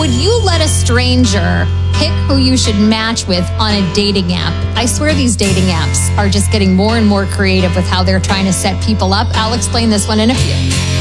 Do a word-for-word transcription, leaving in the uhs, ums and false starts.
Would you let a stranger pick who you should match with on a dating app? I swear these dating apps are just getting more and more creative with how they're trying to set people up. I'll explain this one in a few.